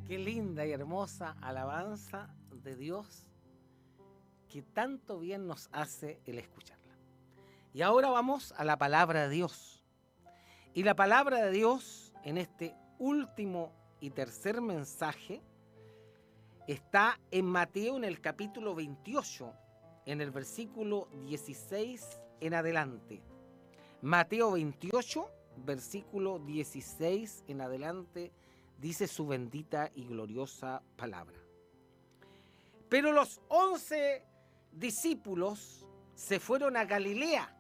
Qué linda y hermosa alabanza de Dios que tanto bien nos hace el escucharla. Y ahora vamos a la palabra de Dios. Y la palabra de Dios en este último y tercer mensaje está en Mateo en el capítulo 28, en el versículo 16 en adelante. Mateo 28, versículo 16 en adelante, dice su bendita y gloriosa palabra. Pero los 11 discípulos se fueron a Galilea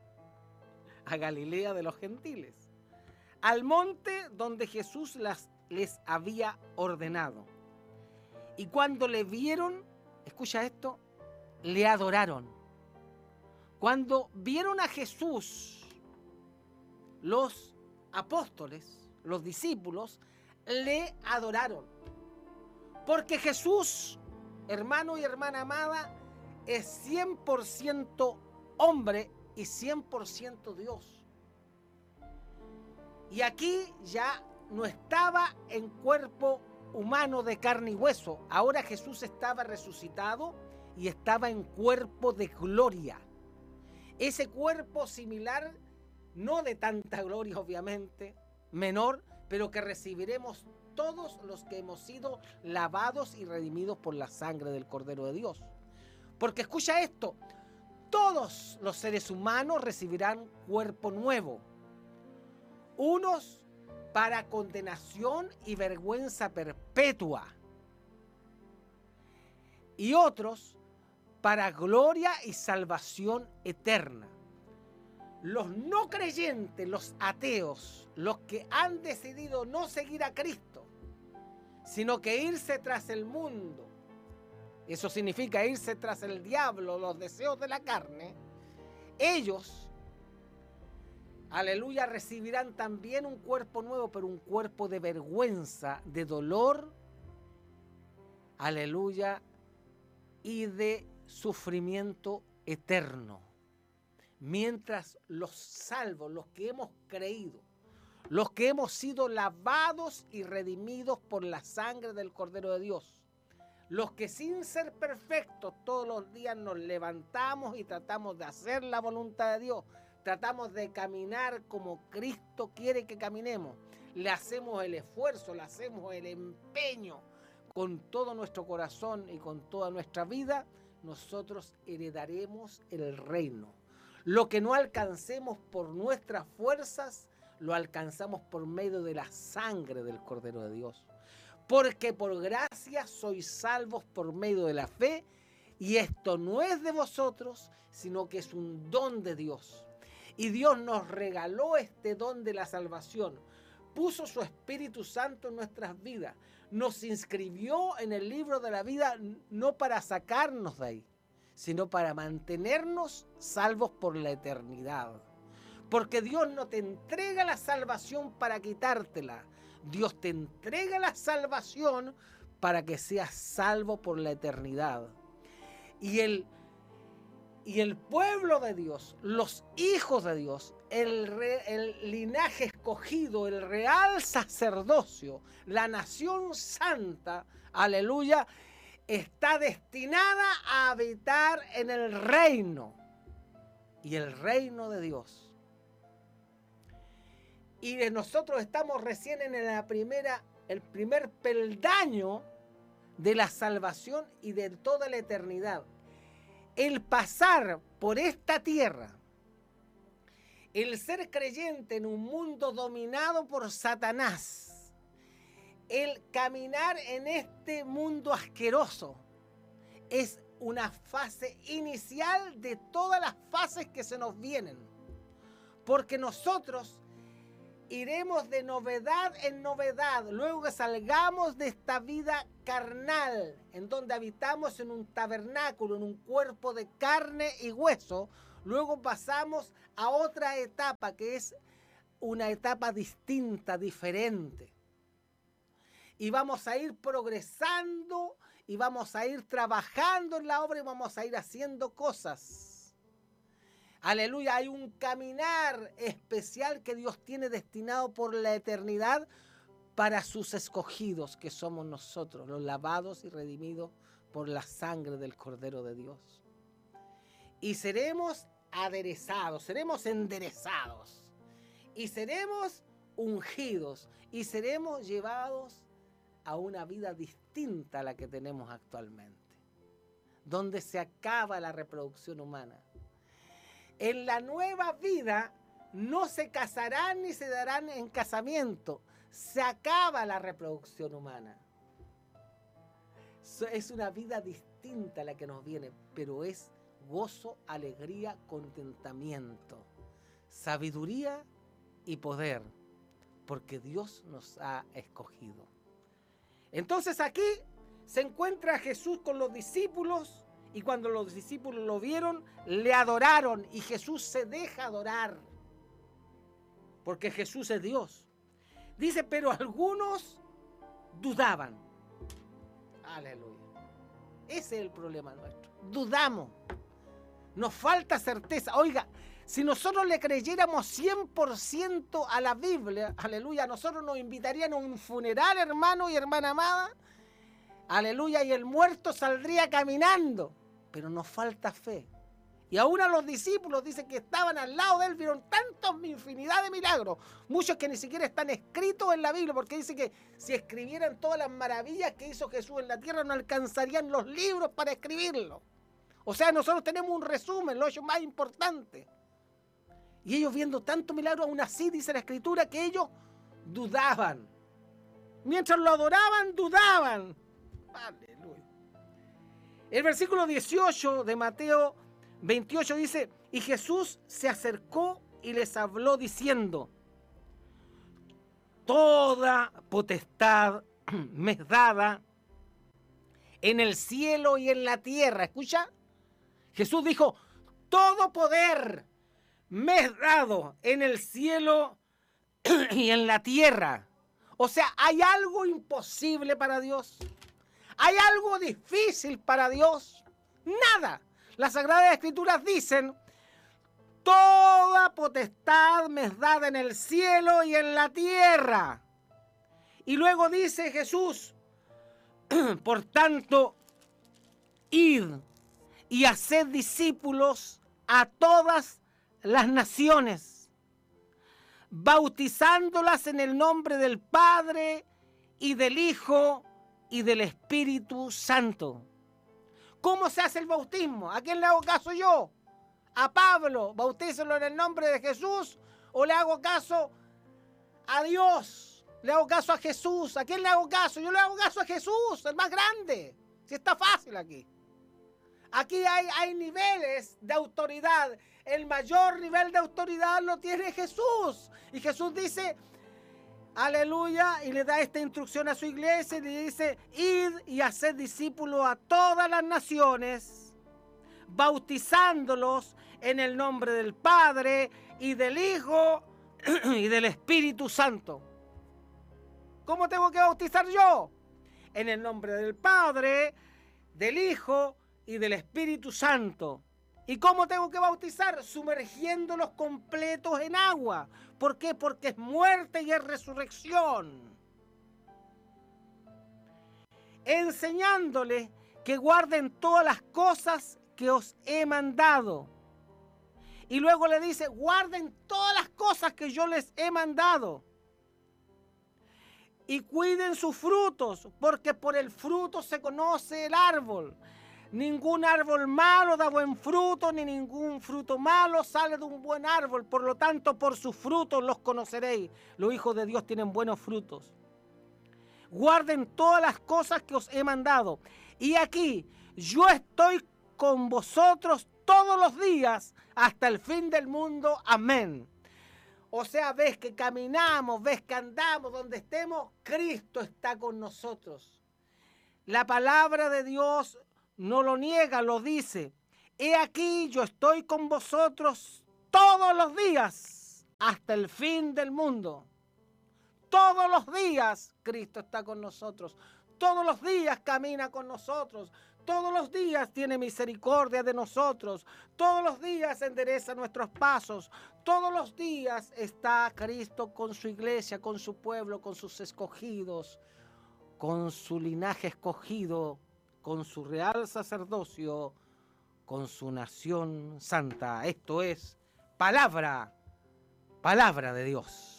de los gentiles, al monte donde Jesús les había ordenado. Y cuando le vieron, escucha esto, le adoraron. Cuando vieron a Jesús, los apóstoles, los discípulos, le adoraron. Porque Jesús, hermano y hermana amada, es 100% hombre y 100% Dios. Y aquí ya no estaba en cuerpo humano de carne y hueso. Ahora Jesús estaba resucitado y estaba en cuerpo de gloria. Ese cuerpo similar, no de tanta gloria obviamente, menor, pero que recibiremos todos los que hemos sido lavados y redimidos por la sangre del Cordero de Dios. Porque escucha esto, todos los seres humanos recibirán cuerpo nuevo. Unos para condenación y vergüenza perpetua. Y otros para gloria y salvación eterna. Los no creyentes, los ateos, los que han decidido no seguir a Cristo, sino que irse tras el mundo, eso significa irse tras el diablo, los deseos de la carne, ellos, aleluya, recibirán también un cuerpo nuevo, pero un cuerpo de vergüenza, de dolor, aleluya, y de sufrimiento eterno. Mientras los salvos, los que hemos creído, los que hemos sido lavados y redimidos por la sangre del Cordero de Dios, los que sin ser perfectos todos los días nos levantamos y tratamos de hacer la voluntad de Dios, tratamos de caminar como Cristo quiere que caminemos, le hacemos el esfuerzo, le hacemos el empeño con todo nuestro corazón y con toda nuestra vida, nosotros heredaremos el reino. Lo que no alcancemos por nuestras fuerzas, lo alcanzamos por medio de la sangre del Cordero de Dios. Porque por gracia sois salvos por medio de la fe, y esto no es de vosotros, sino que es un don de Dios. Y Dios nos regaló este don de la salvación. Puso su Espíritu Santo en nuestras vidas. Nos inscribió en el libro de la vida no para sacarnos de ahí, sino para mantenernos salvos por la eternidad. Porque Dios no te entrega la salvación para quitártela. Dios te entrega la salvación para que seas salvo por la eternidad. Y el pueblo de Dios, los hijos de Dios, el linaje escogido, el real sacerdocio, la nación santa, aleluya, está destinada a habitar en el reino. Y el reino de Dios. Y nosotros estamos recién en el primer peldaño de la salvación y de toda la eternidad. El pasar por esta tierra, el ser creyente en un mundo dominado por Satanás, el caminar en este mundo asqueroso, es una fase inicial de todas las fases que se nos vienen. Porque nosotros iremos de novedad en novedad, luego que salgamos de esta vida carnal, en donde habitamos en un tabernáculo, en un cuerpo de carne y hueso, luego pasamos a otra etapa que es una etapa distinta, diferente. Y vamos a ir progresando y vamos a ir trabajando en la obra y vamos a ir haciendo cosas. Aleluya, hay un caminar especial que Dios tiene destinado por la eternidad para sus escogidos, que somos nosotros, los lavados y redimidos por la sangre del Cordero de Dios. Y seremos aderezados, seremos enderezados, y seremos ungidos, y seremos llevados a una vida distinta a la que tenemos actualmente, donde se acaba la reproducción humana. En la nueva vida no se casarán ni se darán en casamiento, se acaba la reproducción humana. Es una vida distinta a la que nos viene, pero es gozo, alegría, contentamiento, sabiduría y poder, porque Dios nos ha escogido. Entonces aquí se encuentra Jesús con los discípulos, y cuando los discípulos lo vieron, le adoraron, y Jesús se deja adorar, porque Jesús es Dios. Dice, pero algunos dudaban. Aleluya. Ese es el problema nuestro. Dudamos. Nos falta certeza. Oiga, si nosotros le creyéramos 100% a la Biblia, aleluya, nosotros nos invitarían a un funeral, hermano y hermana amada, aleluya, y el muerto saldría caminando. Pero nos falta fe. Y aún a los discípulos, dice que estaban al lado de él, vieron infinidad de milagros, muchos que ni siquiera están escritos en la Biblia, porque dice que si escribieran todas las maravillas que hizo Jesús en la tierra, no alcanzarían los libros para escribirlo. O sea, nosotros tenemos un resumen, lo hecho más importante. Y ellos viendo tanto milagro, aún así dice la Escritura que ellos dudaban. Mientras lo adoraban, dudaban. Aleluya. El versículo 18 de Mateo 28 dice, y Jesús se acercó y les habló diciendo, toda potestad me es dada en el cielo y en la tierra. ¿Escucha? Jesús dijo, todo poder me es dado en el cielo y en la tierra. O sea, ¿hay algo imposible para Dios? ¿Hay algo difícil para Dios? Nada. Las Sagradas Escrituras dicen, toda potestad me es dada en el cielo y en la tierra. Y luego dice Jesús, por tanto, id y haced discípulos a todas las naciones, bautizándolas en el nombre del Padre y del Hijo y del Espíritu Santo. ¿Cómo se hace el bautismo? ¿A quién le hago caso yo? ¿A Pablo? ¿Bautízalo en el nombre de Jesús? ¿O le hago caso a Dios? ¿Le hago caso a Jesús? ¿A quién le hago caso? Yo le hago caso a Jesús, el más grande. Si está fácil aquí. Aquí hay niveles de autoridad. El mayor nivel de autoridad lo tiene Jesús. Y Jesús dice, aleluya, y le da esta instrucción a su iglesia y le dice, id y haced discípulos a todas las naciones, bautizándolos en el nombre del Padre y del Hijo y del Espíritu Santo. ¿Cómo tengo que bautizar yo? En el nombre del Padre, del Hijo y del Espíritu Santo. ¿Y cómo tengo que bautizar? Sumergiéndolos completos en agua. ¿Por qué? Porque es muerte y es resurrección. Enseñándoles que guarden todas las cosas que os he mandado. Y luego le dice, guarden todas las cosas que yo les he mandado. Y cuiden sus frutos, porque por el fruto se conoce el árbol. Ningún árbol malo da buen fruto, ni ningún fruto malo sale de un buen árbol. Por lo tanto, por sus frutos los conoceréis. Los hijos de Dios tienen buenos frutos. Guarden todas las cosas que os he mandado. Y aquí, yo estoy con vosotros todos los días hasta el fin del mundo. Amén. O sea, ves que caminamos, ves que andamos, donde estemos, Cristo está con nosotros. La palabra de Dios no lo niega, lo dice. He aquí, yo estoy con vosotros todos los días hasta el fin del mundo. Todos los días Cristo está con nosotros. Todos los días camina con nosotros. todos los días tiene misericordia de nosotros, todos los días endereza nuestros pasos, todos los días está Cristo con su iglesia, con su pueblo, con sus escogidos, con su linaje escogido, con su real sacerdocio, con su nación santa. Esto es palabra de Dios.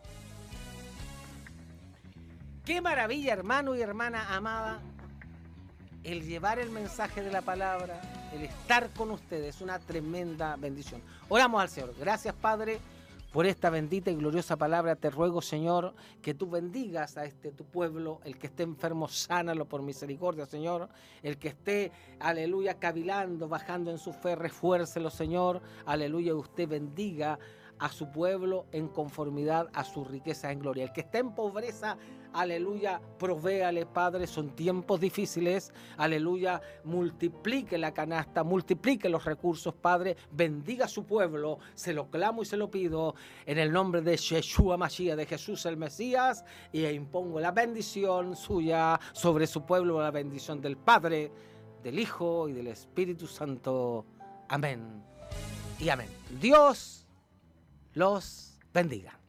Qué maravilla, hermano y hermana amada, el llevar el mensaje de la palabra, el estar con ustedes, una tremenda bendición. Oramos al Señor. Gracias, Padre, por esta bendita y gloriosa palabra. Te ruego, Señor, que tú bendigas a tu pueblo. El que esté enfermo, sánalo por misericordia, Señor. El que esté, aleluya, cavilando, bajando en su fe, refuércelo, Señor. Aleluya, usted bendiga a su pueblo en conformidad a su riqueza en gloria. El que está en pobreza, aleluya, provéale, Padre, son tiempos difíciles, aleluya, multiplique la canasta, multiplique los recursos, Padre, bendiga a su pueblo, se lo clamo y se lo pido, en el nombre de Yeshua Mashiach, de Jesús el Mesías, y impongo la bendición suya sobre su pueblo, la bendición del Padre, del Hijo y del Espíritu Santo. Amén y amén. Dios los bendiga.